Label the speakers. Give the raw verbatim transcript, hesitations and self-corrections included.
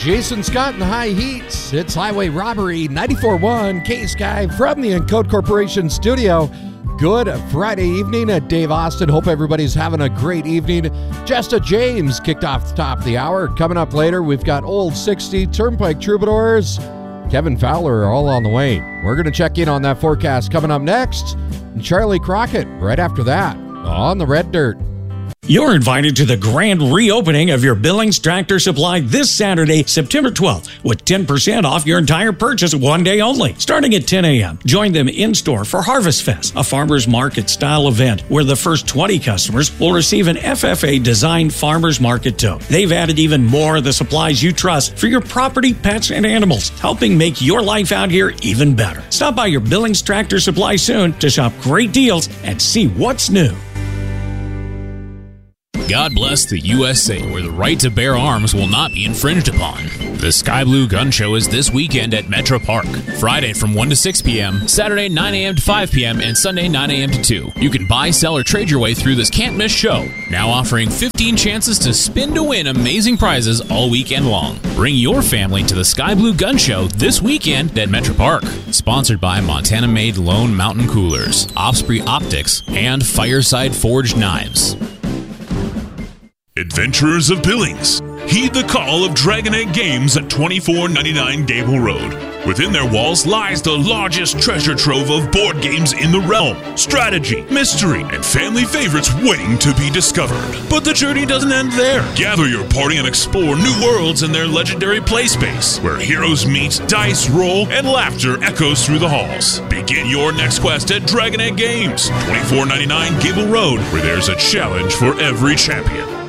Speaker 1: Jason Scott in the high heat. It's Highway Robbery ninety-four point one K-Sky from the Encode Corporation studio. Good Friday evening at Dave Austin. Hope everybody's having a great evening. Jesta James kicked off the top of the hour. Coming up later, we've got Old sixty, Turnpike Troubadours, Kevin Fowler are all on the way. We're going to check in on that forecast coming up next. And Charlie Crockett right after that on the Red Dirt.
Speaker 2: You're invited to the grand reopening of your Billings Tractor Supply this Saturday, September twelfth, with ten percent off your entire purchase one day only, starting at ten a.m. Join them in-store for Harvest Fest, a farmer's market-style event where the first twenty customers will receive an F F A-designed farmer's market tote. They've added even more of the supplies you trust for your property, pets, and animals, helping make your life out here even better. Stop by your Billings Tractor Supply soon to shop great deals and see what's new.
Speaker 3: God bless the U S A, where the right to bear arms will not be infringed upon. The Sky Blue Gun Show is this weekend at Metro Park. Friday from one to six p.m., Saturday nine a.m. to five p.m., and Sunday nine a.m. to two. You can buy, sell, or trade your way through this can't-miss show. Now offering fifteen chances to spin to win amazing prizes all weekend long. Bring your family to the Sky Blue Gun Show this weekend at Metro Park. Sponsored by Montana-made Lone Mountain Coolers, Osprey Optics, and Fireside Forged Knives.
Speaker 4: Adventurers of Billings, heed the call of Dragonette Games at twenty-four ninety-nine Gable Road. Within their walls lies the largest treasure trove of board games in the realm. Strategy, mystery, and family favorites waiting to be discovered. But the journey doesn't end there. Gather your party and explore new worlds in their legendary play space, where heroes meet, dice roll, and laughter echoes through the halls. Begin your next quest at Dragonette Games, twenty-four ninety-nine Gable Road, where there's a challenge for every champion.